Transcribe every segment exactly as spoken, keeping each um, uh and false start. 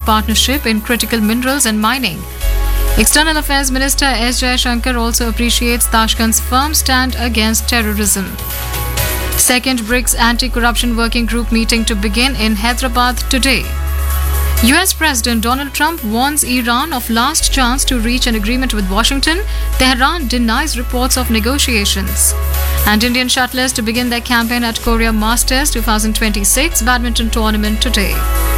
partnership in critical minerals and mining. External Affairs Minister S. Jaishankar also appreciates Tashkent's firm stand against terrorism. Second BRICS Anti-Corruption Working Group meeting to begin in Hyderabad today. U S President Donald Trump warns Iran of last chance to reach an agreement with Washington. Tehran denies reports of negotiations. And Indian shuttlers to begin their campaign at Korea Masters twenty twenty-six badminton tournament today.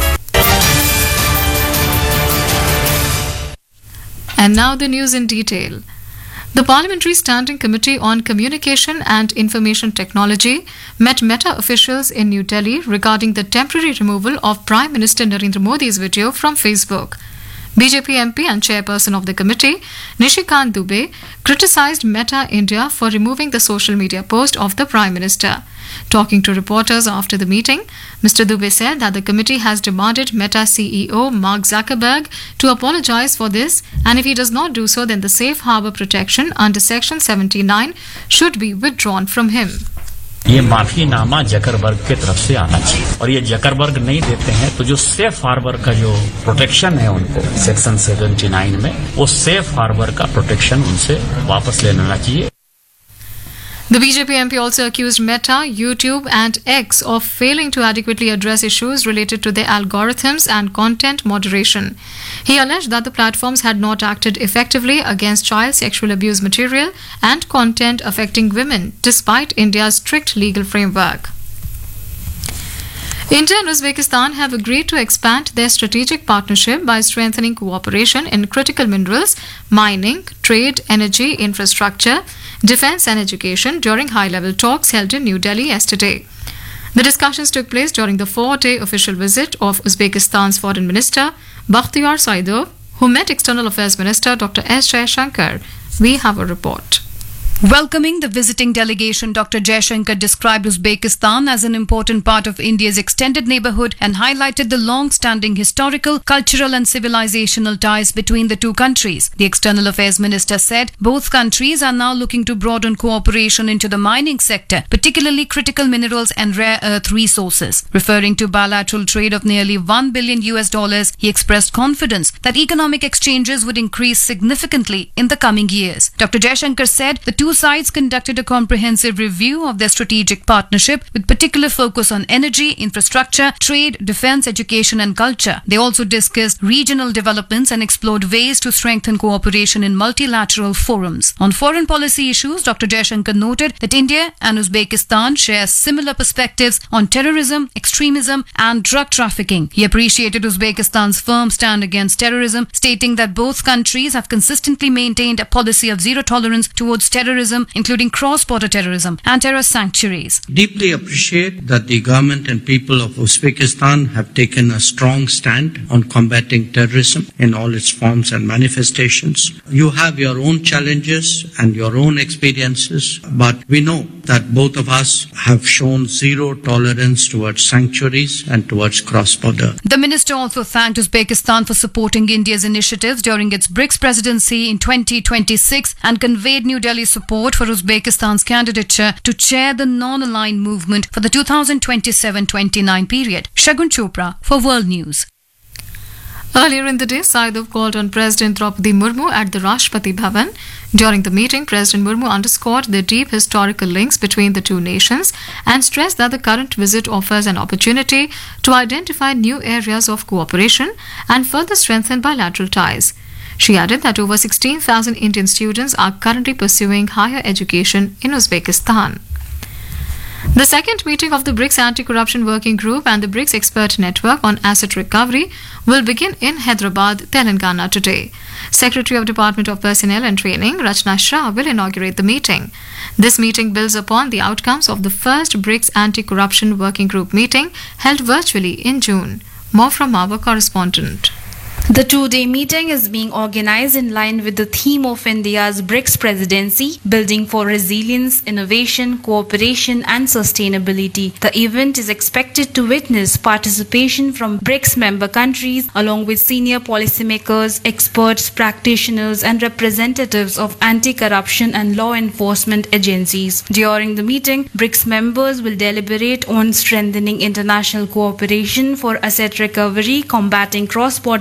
And now the news in detail. The Parliamentary Standing Committee on Communication and Information Technology met Meta officials in New Delhi regarding the temporary removal of Prime Minister Narendra Modi's video from Facebook. B J P M P and chairperson of the committee, Nishikant Dubey, criticised Meta India for removing the social media post of the Prime Minister. Talking to reporters after the meeting, Mister Dubey said that the committee has demanded Meta C E O Mark Zuckerberg to apologise for this, and if he does not do so, then the safe harbour protection under Section seventy-nine should be withdrawn from him. ये माफीनामा Zuckerberg की तरफ से आना चाहिए और ये Zuckerberg नहीं देते हैं तो जो सेफ हार्बर का जो प्रोटेक्शन है उनको सेक्शन सेवेंटी-नाइन में वो सेफ हार्बर का प्रोटेक्शन उनसे वापस ले लेना चाहिए. The B J P M P also accused Meta, YouTube and X of failing to adequately address issues related to their algorithms and content moderation. He alleged that the platforms had not acted effectively against child sexual abuse material and content affecting women, despite India's strict legal framework. India and Uzbekistan have agreed to expand their strategic partnership by strengthening cooperation in critical minerals, mining, trade, energy, infrastructure, defense and education during high-level talks held in New Delhi yesterday. The discussions took place during the four-day official visit of Uzbekistan's Foreign Minister, Bakhtiyor Saidov, who met External Affairs Minister Doctor S. Jaishankar. We have a report. Welcoming the visiting delegation, Doctor Jaishankar described Uzbekistan as an important part of India's extended neighbourhood and highlighted the long-standing historical, cultural and civilizational ties between the two countries. The External Affairs Minister said both countries are now looking to broaden cooperation into the mining sector, particularly critical minerals and rare earth resources. Referring to bilateral trade of nearly one billion U S dollars, he expressed confidence that economic exchanges would increase significantly in the coming years. Doctor Jaishankar said the two sides conducted a comprehensive review of their strategic partnership with particular focus on energy, infrastructure, trade, defense, education and culture. They also discussed regional developments and explored ways to strengthen cooperation in multilateral forums. On foreign policy issues, Doctor Jaishankar noted that India and Uzbekistan share similar perspectives on terrorism, extremism and drug trafficking. He appreciated Uzbekistan's firm stand against terrorism, stating that both countries have consistently maintained a policy of zero tolerance towards terrorism, including cross-border terrorism and terror sanctuaries. Deeply appreciate that the government and people of Uzbekistan have taken a strong stand on combating terrorism in all its forms and manifestations. You have your own challenges and your own experiences, but we know that both of us have shown zero tolerance towards sanctuaries and towards cross-border. The minister also thanked Uzbekistan for supporting India's initiatives during its BRICS presidency in twenty twenty-six and conveyed New Delhi's support for Uzbekistan's candidature to chair the non-aligned movement for the two thousand twenty-seven twenty-nine period. Shagun Chopra for World News. Earlier in the day, Saidov called on President Draupadi Murmu at the Rashtrapati Bhavan. During the meeting, President Murmu underscored the deep historical links between the two nations and stressed that the current visit offers an opportunity to identify new areas of cooperation and further strengthen bilateral ties. She added that over sixteen thousand Indian students are currently pursuing higher education in Uzbekistan. The second meeting of the BRICS Anti-Corruption Working Group and the BRICS Expert Network on Asset Recovery will begin in Hyderabad, Telangana today. Secretary of Department of Personnel and Training, Rachna Shah, will inaugurate the meeting. This meeting builds upon the outcomes of the first BRICS Anti-Corruption Working Group meeting held virtually in June. More from our correspondent. The two-day meeting is being organized in line with the theme of India's BRICS presidency, Building for Resilience, Innovation, Cooperation and Sustainability. The event is expected to witness participation from BRICS member countries along with senior policymakers, experts, practitioners and representatives of anti-corruption and law enforcement agencies. During the meeting, BRICS members will deliberate on strengthening international cooperation for asset recovery, combating cross-border